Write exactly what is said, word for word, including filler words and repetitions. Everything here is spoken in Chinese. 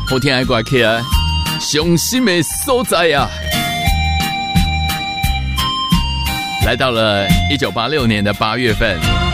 好听的歌曲啊，伤心的所在啊。来到了一九八六年的八月份。